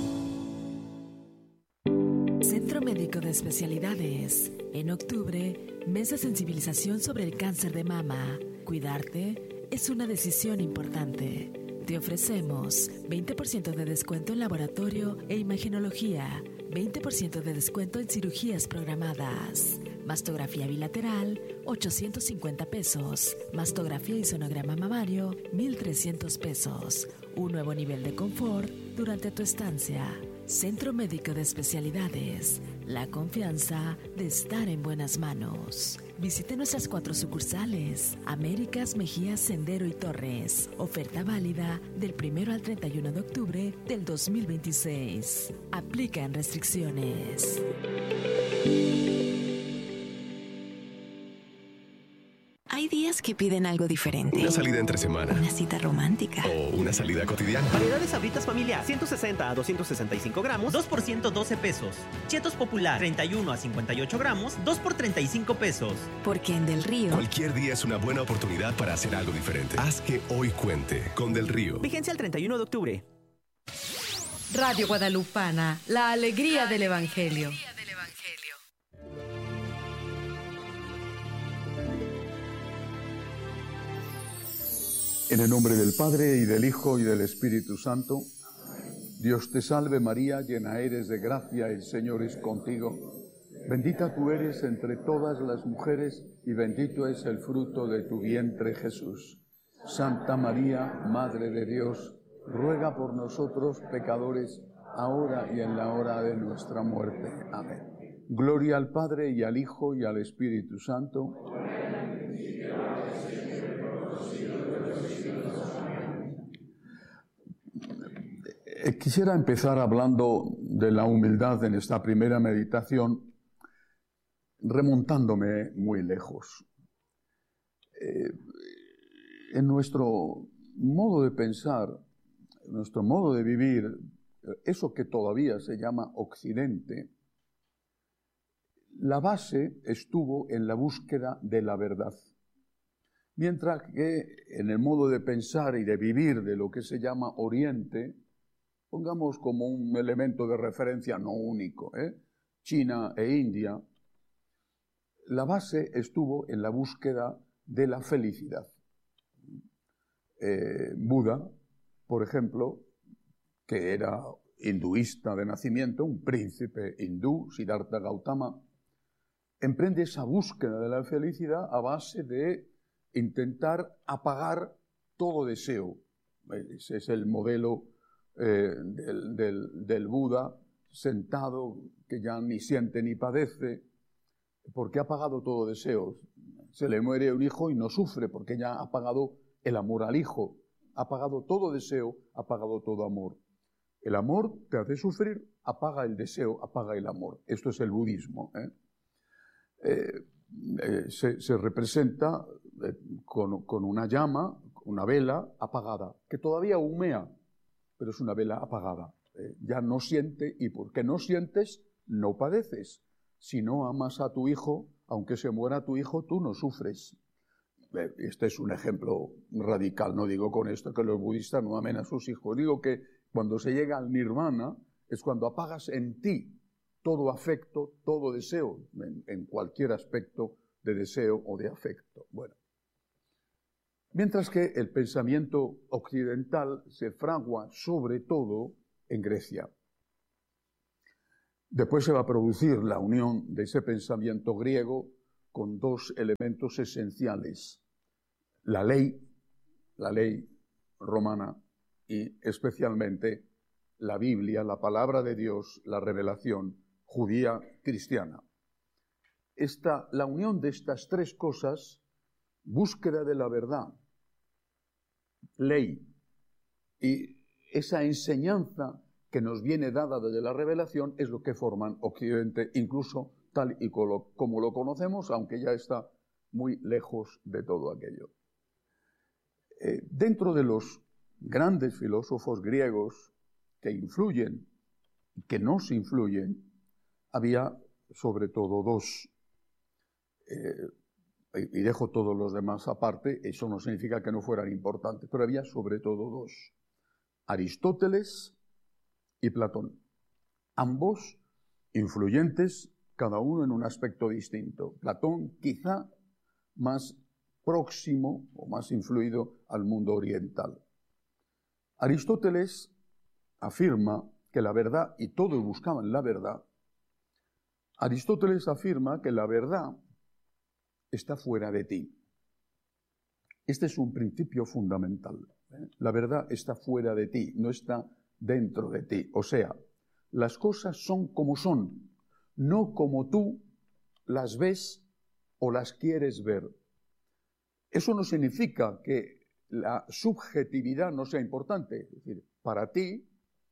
Centro Médico de Especialidades. En octubre, mes de sensibilización sobre el cáncer de mama. Cuidarte es una decisión importante. Te ofrecemos 20% de descuento en laboratorio e imagenología, 20% de descuento en cirugías programadas. Mastografía bilateral, 850 pesos. Mastografía y sonograma mamario, 1,300 pesos. Un nuevo nivel de confort durante tu estancia. Centro Médico de Especialidades. La confianza de estar en buenas manos. Visite nuestras 4 sucursales: Américas, Mejías, Sendero y Torres. Oferta válida del 1 al 31 de octubre del 2026. Aplican restricciones. Hay días que piden algo diferente. Una salida entre semana. Una cita romántica. O una salida cotidiana. Variedades Sabritas familiar, 160 a 265 gramos, 2 por 112 pesos. Chetos Popular, 31 a 58 gramos, 2 por 35 pesos. Porque en Del Río... Cualquier día es una buena oportunidad para hacer algo diferente. Haz que hoy cuente con Del Río. Vigencia el 31 de octubre. Radio Guadalupana, la alegría del Evangelio. En el nombre del Padre, y del Hijo, y del Espíritu Santo. Dios te salve María, llena eres de gracia, el Señor es contigo. Bendita tú eres entre todas las mujeres, y bendito es el fruto de tu vientre, Jesús. Santa María, Madre de Dios, ruega por nosotros pecadores, ahora y en la hora de nuestra muerte. Amén. Gloria al Padre, y al Hijo, y al Espíritu Santo. Quisiera empezar hablando de la humildad en esta primera meditación, remontándome muy lejos. En nuestro modo de pensar, en nuestro modo de vivir, eso que todavía se llama Occidente, la base estuvo en la búsqueda de la verdad. Mientras que en el modo de pensar y de vivir de lo que se llama Oriente, pongamos como un elemento de referencia no único, China e India, la base estuvo en la búsqueda de la felicidad. Buda, por ejemplo, que era hinduista de nacimiento, un príncipe hindú, Siddhartha Gautama, emprende esa búsqueda de la felicidad a base de intentar apagar todo deseo. Ese es el modelo del Buda, sentado, que ya ni siente ni padece, porque ha apagado todo deseo. Se le muere un hijo y no sufre, porque ya ha apagado el amor al hijo, ha apagado todo deseo, ha apagado todo amor. El amor te hace sufrir, apaga el deseo, apaga el amor. Esto es el budismo. Se representa con una llama, una vela apagada, que todavía humea, pero es una vela apagada. Ya no siente, y porque no sientes, no padeces. Si no amas a tu hijo, aunque se muera tu hijo, tú no sufres. Este es un ejemplo radical, no digo con esto que los budistas no amen a sus hijos, digo que cuando se llega al nirvana es cuando apagas en ti todo afecto, todo deseo, en cualquier aspecto de deseo o de afecto. Bueno, mientras que el pensamiento occidental se fragua sobre todo en Grecia. Después se va a producir la unión de ese pensamiento griego con dos elementos esenciales: la ley romana y especialmente la Biblia, la palabra de Dios, la revelación judía cristiana. La unión de estas tres cosas, búsqueda de la verdad, ley y esa enseñanza que nos viene dada desde la revelación, es lo que forman Occidente, incluso tal y como lo conocemos, aunque ya está muy lejos de todo aquello. Dentro de los grandes filósofos griegos que influyen y que nos influyen, había sobre todo dos. Y dejo todos los demás aparte, eso no significa que no fueran importantes, pero había sobre todo dos: Aristóteles y Platón. Ambos influyentes, cada uno en un aspecto distinto. Platón quizá más próximo o más influido al mundo oriental. Aristóteles afirma que la verdad, y todos buscaban la verdad, Aristóteles afirma que la verdad está fuera de ti. Este es un principio fundamental. La verdad está fuera de ti, no está dentro de ti. O sea, las cosas son como son, no como tú las ves o las quieres ver. Eso no significa que la subjetividad no sea importante. Es decir, para ti,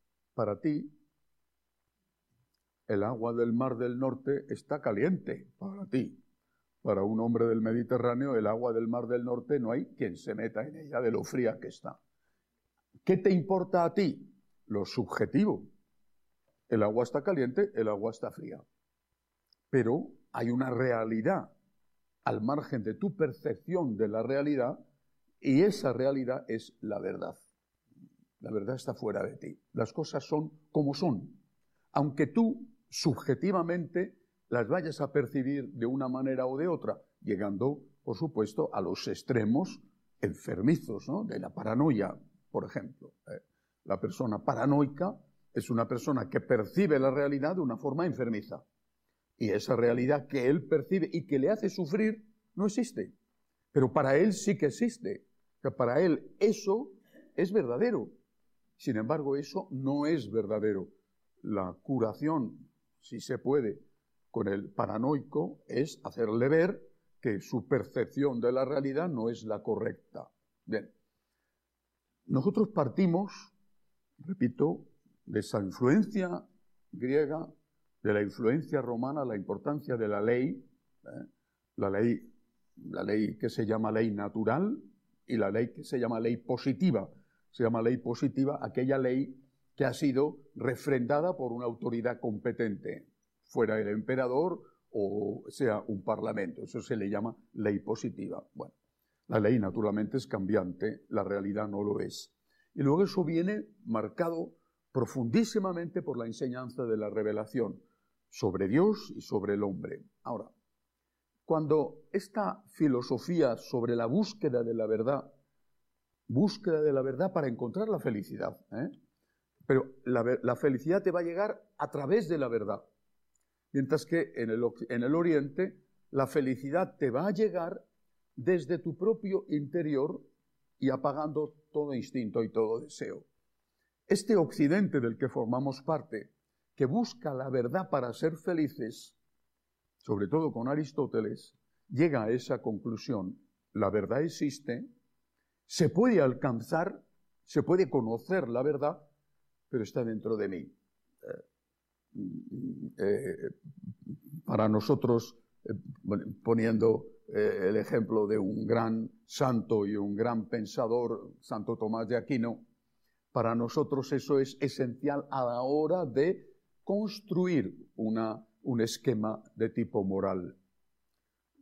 el agua del Mar del Norte está caliente, para ti. Para un hombre del Mediterráneo, el agua del Mar del Norte no hay quien se meta en ella de lo fría que está. ¿Qué te importa a ti? Lo subjetivo. El agua está caliente, el agua está fría. Pero hay una realidad al margen de tu percepción de la realidad, y esa realidad es la verdad. La verdad está fuera de ti. Las cosas son como son, aunque tú subjetivamente las vayas a percibir de una manera o de otra, llegando, por supuesto, a los extremos enfermizos, ¿no?, de la paranoia, por ejemplo. La persona paranoica es una persona que percibe la realidad de una forma enfermiza. Y esa realidad que él percibe y que le hace sufrir no existe. Pero para él sí que existe. O sea, para él eso es verdadero. Sin embargo, eso no es verdadero. La curación, si se puede, con el paranoico es hacerle ver que su percepción de la realidad no es la correcta. Bien. Nosotros partimos, repito, de esa influencia griega, de la influencia romana, la importancia de la ley, la ley que se llama ley natural y la ley que se llama ley positiva. Se llama ley positiva aquella ley que ha sido refrendada por una autoridad competente, fuera el emperador o sea un parlamento. Eso se le llama ley positiva. Bueno, la ley naturalmente es cambiante, la realidad no lo es. Y luego eso viene marcado profundísimamente por la enseñanza de la revelación sobre Dios y sobre el hombre. Ahora, cuando esta filosofía sobre la búsqueda de la verdad para encontrar la felicidad, pero la felicidad te va a llegar a través de la verdad, mientras que en el Oriente la felicidad te va a llegar desde tu propio interior y apagando todo instinto y todo deseo. Este Occidente del que formamos parte, que busca la verdad para ser felices, sobre todo con Aristóteles, llega a esa conclusión: la verdad existe, se puede alcanzar, se puede conocer la verdad, pero está dentro de mí. Para nosotros, poniendo el ejemplo de un gran santo y un gran pensador, Santo Tomás de Aquino, para nosotros eso es esencial a la hora de construir un esquema de tipo moral.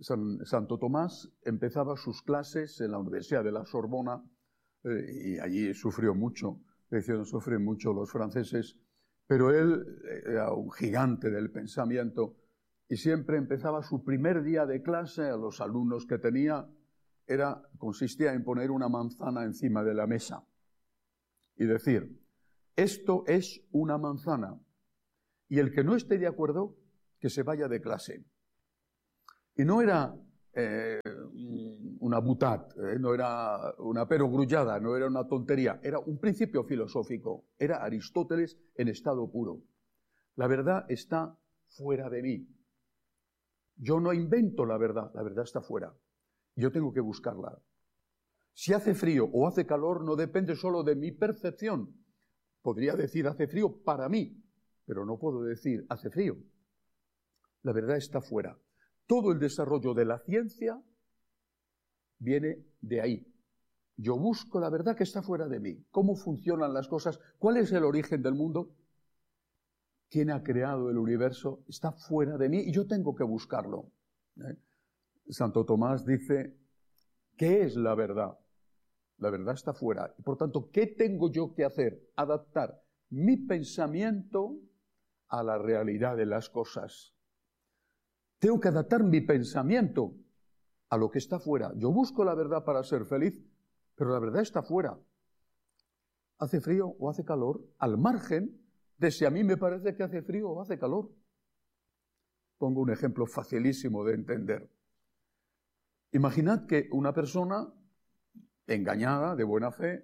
Santo Tomás empezaba sus clases en la Universidad de la Sorbona y allí sufrió mucho, le hicieron sufrir mucho los franceses, pero él era un gigante del pensamiento y siempre empezaba su primer día de clase a los alumnos que tenía, consistía en poner una manzana encima de la mesa y decir, esto es una manzana y el que no esté de acuerdo, que se vaya de clase. Y no era una butat, no era una perogrullada, no era una tontería, era un principio filosófico, era Aristóteles en estado puro. La verdad está fuera de mí. Yo no invento la verdad está fuera. Yo tengo que buscarla. Si hace frío o hace calor no depende solo de mi percepción. Podría decir hace frío para mí, pero no puedo decir hace frío. La verdad está fuera. Todo el desarrollo de la ciencia viene de ahí. Yo busco la verdad que está fuera de mí. ¿Cómo funcionan las cosas? ¿Cuál es el origen del mundo? ¿Quién ha creado el universo? Está fuera de mí y yo tengo que buscarlo. Santo Tomás dice, ¿qué es la verdad? La verdad está fuera. Y por tanto, ¿qué tengo yo que hacer? Adaptar mi pensamiento a la realidad de las cosas. Tengo que adaptar mi pensamiento a lo que está fuera. Yo busco la verdad para ser feliz, pero la verdad está fuera. Hace frío o hace calor, al margen de si a mí me parece que hace frío o hace calor. Pongo un ejemplo facilísimo de entender. Imaginad que una persona engañada, de buena fe,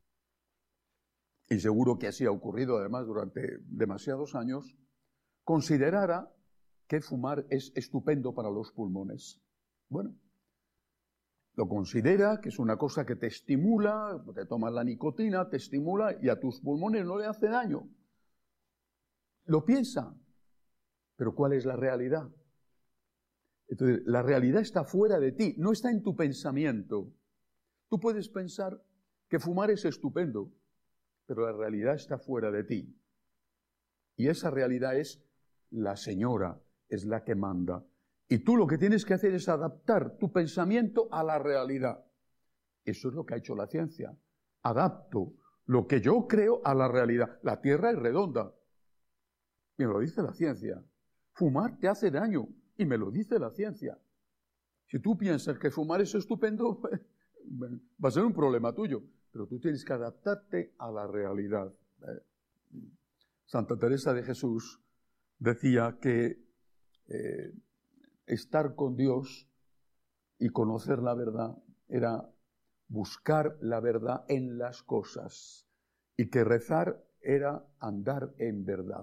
y seguro que así ha ocurrido además durante demasiados años, considerara que fumar es estupendo para los pulmones. Bueno, lo considera que es una cosa que te estimula, te tomas la nicotina, te estimula y a tus pulmones no le hace daño. Lo piensa, pero ¿cuál es la realidad? Entonces, la realidad está fuera de ti, no está en tu pensamiento. Tú puedes pensar que fumar es estupendo, pero la realidad está fuera de ti. Y esa realidad es la señora, es la que manda. Y tú lo que tienes que hacer es adaptar tu pensamiento a la realidad. Eso es lo que ha hecho la ciencia. Adapto lo que yo creo a la realidad. La Tierra es redonda. Me lo dice la ciencia. Fumar te hace daño. Y me lo dice la ciencia. Si tú piensas que fumar es estupendo, va a ser un problema tuyo. Pero tú tienes que adaptarte a la realidad. Santa Teresa de Jesús decía que estar con Dios y conocer la verdad era buscar la verdad en las cosas y que rezar era andar en verdad.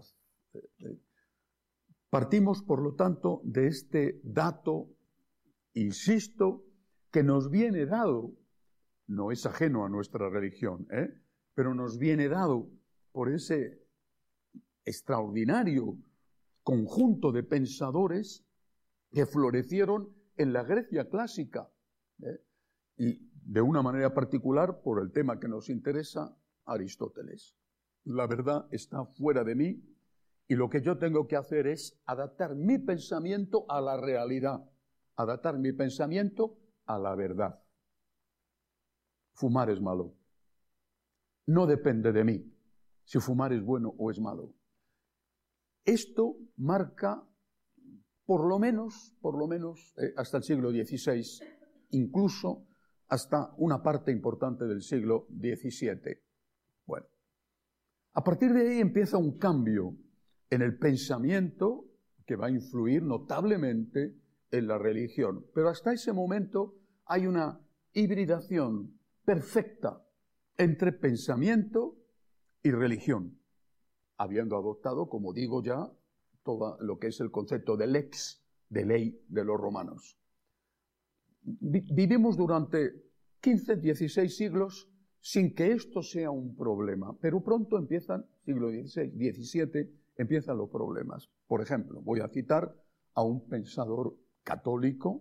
Partimos, por lo tanto, de este dato, insisto, que nos viene dado, no es ajeno a nuestra religión, pero nos viene dado por ese extraordinario conjunto de pensadores que florecieron en la Grecia clásica, y de una manera particular, por el tema que nos interesa, Aristóteles. La verdad está fuera de mí y lo que yo tengo que hacer es adaptar mi pensamiento a la realidad, adaptar mi pensamiento a la verdad. Fumar es malo. No depende de mí si fumar es bueno o es malo. Esto marca por lo menos, hasta el siglo XVI, incluso hasta una parte importante del siglo XVII. Bueno, a partir de ahí empieza un cambio en el pensamiento que va a influir notablemente en la religión. Pero hasta ese momento hay una hibridación perfecta entre pensamiento y religión, habiendo adoptado, como digo ya, todo lo que es el concepto de lex, de ley de los romanos. Vivimos durante 15, 16 siglos sin que esto sea un problema, pero pronto empiezan, siglo XVI, XVII, empiezan los problemas. Por ejemplo, voy a citar a un pensador católico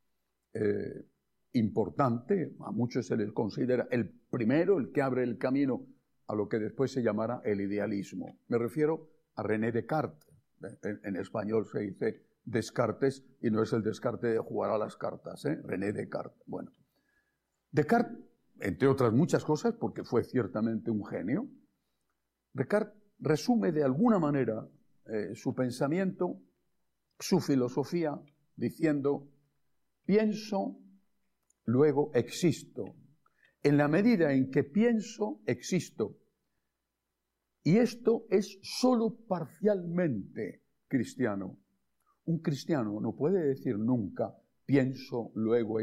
importante, a muchos se les considera el primero, el que abre el camino a lo que después se llamará el idealismo. Me refiero a René Descartes. En español se dice Descartes, y no es el Descartes de jugar a las cartas, René Descartes. Bueno, Descartes, entre otras muchas cosas, porque fue ciertamente un genio, Descartes resume de alguna manera su pensamiento, su filosofía, diciendo: pienso, luego existo. En la medida en que pienso, existo. Y esto es solo parcialmente cristiano. Un cristiano no puede decir nunca pienso, luego